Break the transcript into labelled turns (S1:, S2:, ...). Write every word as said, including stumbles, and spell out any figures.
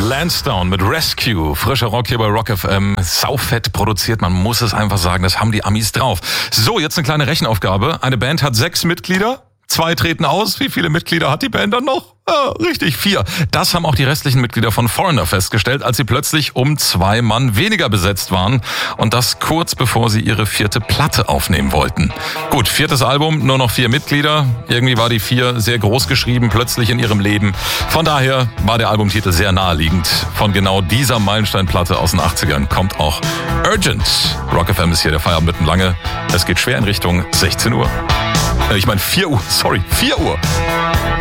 S1: Lansdowne mit Rescue. Frischer Rock hier bei Rock F M. Saufett produziert, man muss es einfach sagen, das haben die Amis drauf. So, jetzt eine kleine Rechenaufgabe. Eine Band hat sechs Mitglieder. Zwei treten aus. Wie viele Mitglieder hat die Band dann noch? Ah, richtig, vier. Das haben auch die restlichen Mitglieder von Foreigner festgestellt, als sie plötzlich um zwei Mann weniger besetzt waren. Und das kurz bevor sie ihre vierte Platte aufnehmen wollten. Gut, viertes Album, nur noch vier Mitglieder. Irgendwie war die vier sehr groß geschrieben, plötzlich in ihrem Leben. Von daher war der Albumtitel sehr naheliegend. Von genau dieser Meilensteinplatte aus den achtzigern kommt auch Urgent. Rock F M ist hier der Feierabend mitten lange. Es geht schwer in Richtung sechzehn Uhr. Ich meine vier Uhr, sorry, vier Uhr.